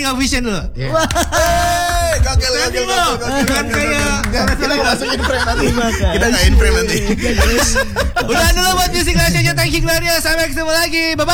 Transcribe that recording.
standing ovation dulu. Gokil. Kan kayak Kita nggak masuk in frame nanti. Kita nggak in frame nanti. udah dulu buat Music Lash. Thank you Gloria. Sampai ketemu lagi. Bye bye.